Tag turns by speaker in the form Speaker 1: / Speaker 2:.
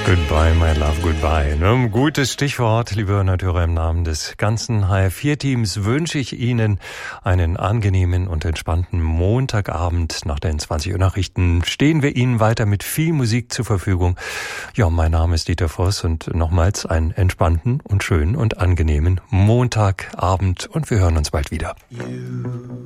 Speaker 1: Goodbye, my love, goodbye. Ein gutes Stichwort, liebe Hörer, im Namen des ganzen HR4-Teams wünsche ich Ihnen einen angenehmen und entspannten Montagabend. Nach den 20 Uhr Nachrichten stehen wir Ihnen weiter mit viel Musik zur Verfügung. Ja, mein Name ist Dieter Voss und nochmals einen entspannten und schönen und angenehmen Montagabend und wir hören uns bald wieder.